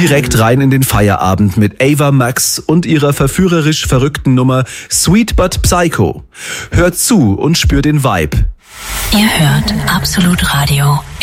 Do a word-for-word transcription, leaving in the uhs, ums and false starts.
direkt rein in den Feierabend mit Ava Max und ihrer verführerisch verrückten Nummer Sweet But Psycho. Hört zu und spürt den Vibe. Ihr hört Absolut Radio